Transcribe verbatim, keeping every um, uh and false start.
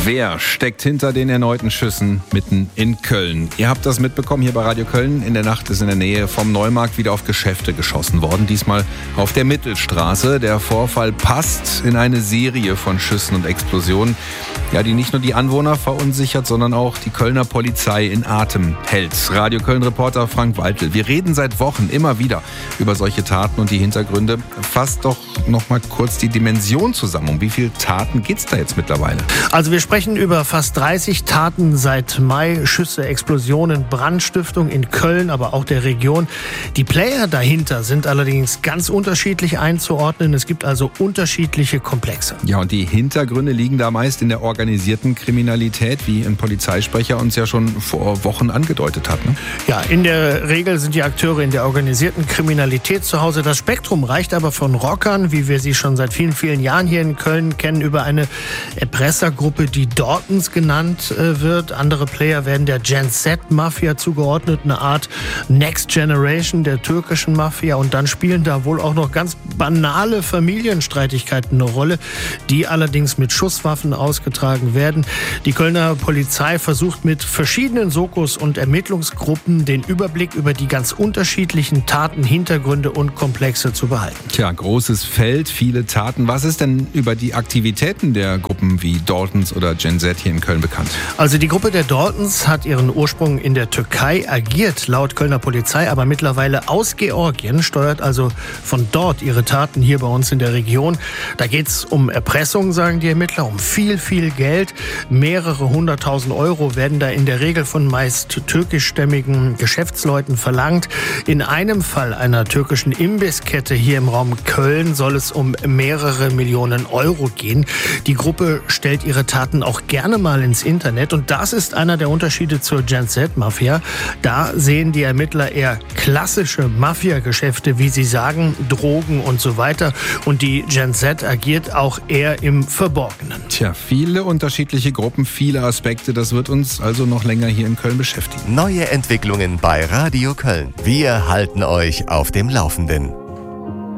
Wer steckt hinter den erneuten Schüssen mitten in Köln? Ihr habt das mitbekommen hier bei Radio Köln. In der Nacht ist in der Nähe vom Neumarkt wieder auf Geschäfte geschossen worden. Diesmal auf der Mittelstraße. Der Vorfall passt in eine Serie von Schüssen und Explosionen, ja, die nicht nur die Anwohner verunsichert, sondern auch die Kölner Polizei in Atem hält. Radio Köln-Reporter Frank Waltel. Wir reden seit Wochen immer wieder über solche Taten und die Hintergründe. Fasst doch noch mal kurz die Dimension zusammen. Um wie viele Taten geht's da jetzt mittlerweile? Also wir sprechen über fast dreißig Taten seit Mai. Schüsse, Explosionen, Brandstiftung in Köln, aber auch der Region. Die Player dahinter sind allerdings ganz unterschiedlich einzuordnen. Es gibt also unterschiedliche Komplexe. Ja, und die Hintergründe liegen da meist in der organisierten Kriminalität, wie ein Polizeisprecher uns ja schon vor Wochen angedeutet hat. Ne? Ja, in der Regel sind die Akteure in der organisierten Kriminalität zu Hause. Das Spektrum reicht aber von Rockern, wie wir sie schon seit vielen, vielen Jahren hier in Köln kennen, über eine Erpressergruppe, die Daltons genannt äh, wird. Andere Player werden der Gen Z-Mafia zugeordnet, eine Art Next Generation der türkischen Mafia. Und dann spielen da wohl auch noch ganz banale Familienstreitigkeiten eine Rolle, die allerdings mit Schusswaffen ausgetragen werden. Die Kölner Polizei versucht mit verschiedenen Sokos und Ermittlungsgruppen den Überblick über die ganz unterschiedlichen Taten, Hintergründe und Komplexe zu behalten. Tja, großes Feld, viele Taten. Was ist denn über die Aktivitäten der Gruppen wie Daltons oder Gen Z hier in Köln bekannt? Also die Gruppe der Daltons hat ihren Ursprung in der Türkei, agiert laut Kölner Polizei aber mittlerweile aus Georgien, steuert also von dort ihre Taten hier bei uns in der Region. Da geht es um Erpressung, sagen die Ermittler, um viel, viel Geld. Mehrere hunderttausend Euro werden da in der Regel von meist türkischstämmigen Geschäftsleuten verlangt. In einem Fall einer türkischen Imbisskette hier im Raum Köln soll es um mehrere Millionen Euro gehen. Die Gruppe stellt ihre Taten auch gerne mal ins Internet und das ist einer der Unterschiede zur Gen Z-Mafia. Da sehen die Ermittler eher klassische Mafia-Geschäfte, wie sie sagen, Drogen und so weiter. Und die Gen Z agiert auch eher im Verborgenen. Tja, viele unterschiedliche Gruppen, viele Aspekte. Das wird uns also noch länger hier in Köln beschäftigen. Neue Entwicklungen bei Radio Köln. Wir halten euch auf dem Laufenden.